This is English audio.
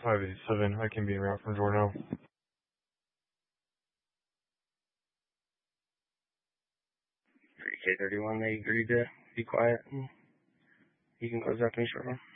587. I can be en route from Jorno. For K31, they agreed to be quiet and you can close up any short one.